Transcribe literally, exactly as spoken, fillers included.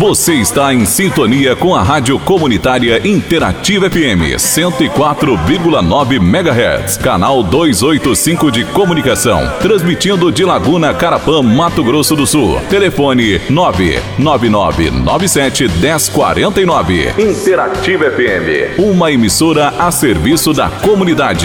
Você está em sintonia com a Rádio Comunitária Interativa F M cento e quatro vírgula nove megahertz, canal duzentos e oitenta e cinco de comunicação, transmitindo de Laguna, Carapã, Mato Grosso do Sul. Telefone nove nove nove nove sete um zero quatro nove. Interativa F M, uma emissora a serviço da comunidade.